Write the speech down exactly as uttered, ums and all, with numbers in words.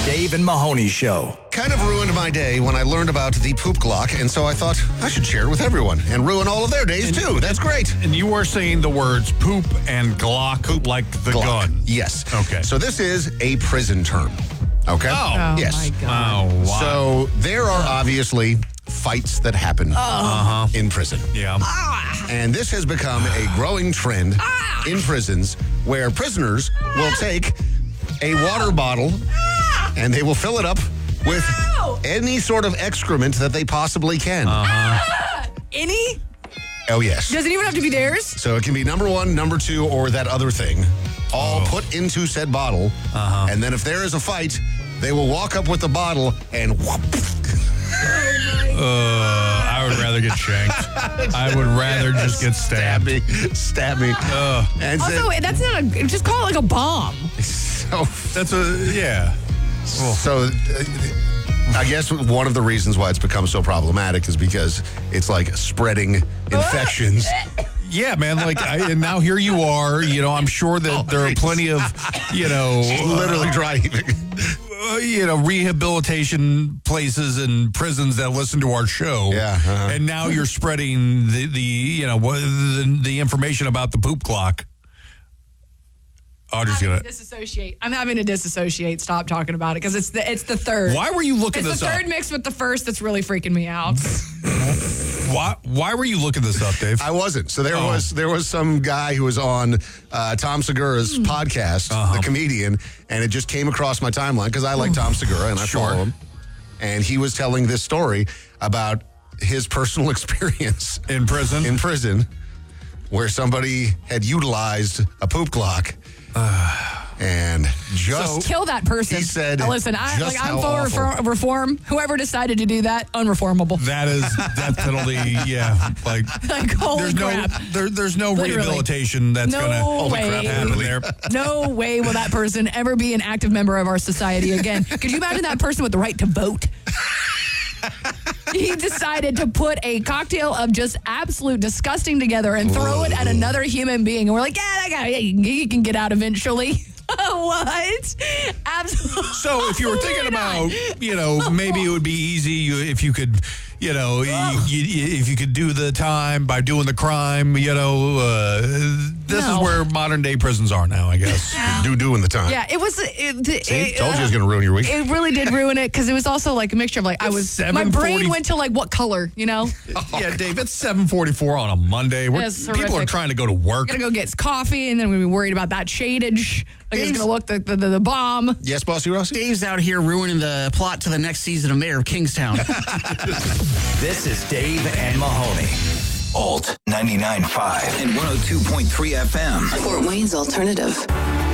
Dave and Mahoney Show. Kind of ruined my day when I learned about the poop Glock, and so I thought I should share it with everyone and ruin all of their days, and, too. That's great. And you were saying the words poop and Glock, poop like the Glock. gun. Yes. Okay. So this is a prison term. Okay? Oh. Oh, yes. my God. Oh, wow. So there are obviously fights that happen Uh-huh. in prison. Yeah. And this has become a growing trend in prisons where prisoners will take a water bottle and they will fill it up with any sort of excrement that they possibly can. Uh-huh. Any? Oh, yes. Doesn't even have to be theirs? So it can be number one, number two, or that other thing, all Oh. put into said bottle. Uh-huh. And then if there is a fight, they will walk up with the bottle and whoop. Uh, I would rather get shanked. I would rather just get Stab stabbed. me. Stab me. Ugh. And Also, then- that's not a, just call it like a bomb. so, That's a, yeah. so uh, I guess one of the reasons why it's become so problematic is because it's like spreading infections. Yeah, man. Like, I, and now here you are. You know, I'm sure that there are plenty of, you know, Literally dry heaving. uh, you know, rehabilitation places and prisons that listen to our show. Yeah, uh-huh. And now you're spreading the, the you know, what- the, the information about the poop clock. Audrey's I'm having gonna. to disassociate. I'm having to disassociate. Stop talking about it because it's the it's the third. Why were you looking It's this the up? third mixed with the first that's really freaking me out. Why? Why were you looking this up, Dave? I wasn't. So there Oh. was there was some guy who was on uh, Tom Segura's podcast, Uh-huh. the comedian, and it just came across my timeline because I like Tom Segura and I Sure. follow him. And he was telling this story about his personal experience In prison? in prison, where somebody had utilized a poop clock, and just Kill that person. He said Now, listen, I, just like I'm how for awful. reform, reform. Whoever decided to do that, unreformable. That is death penalty. Yeah, like Like, holy there's no crap. there, there's no Literally. rehabilitation that's No gonna holy way. crap, happen there. No way will that person ever be an active member of our society again. Could you imagine that person with the right to vote? He decided to put a cocktail of just absolute disgusting together and throw it at another human being. And we're like, yeah, that guy, he can get out eventually. What? Absolutely. So if you were thinking about, you know, maybe it would be easy you- if you could, you know, you, you, if you could do the time by doing the crime, you know, uh, this No. is where modern day prisons are now, I guess. do doing the time. Yeah, it was. It, it, See, it, told you it was going to ruin your week. It really did ruin it because it was also like a mixture of like I was. My seven brain forty went to like what color, you know? Yeah, Dave, it's seven forty-four on a Monday. We're, That's people are horrific. trying to go to work. Gonna go get coffee and then we're gonna be worried about that shadage. Like it's Dave's- gonna look the the, the, the bomb. Yes, Bossy Rossi? Dave's out here ruining the plot to the next season of Mayor of Kingstown. This is Dave and Mahoney. Alt ninety-nine point five and one oh two point three F M. Fort Wayne's Alternative.